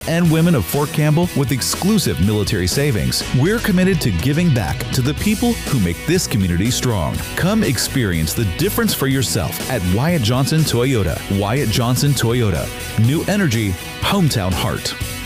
and women of Fort Campbell with exclusive military savings. We're committed to giving back to the people who make this community strong. Come experience the difference for yourself at Wyatt Johnson Toyota. Wyatt Johnson Toyota. New energy, hometown heart.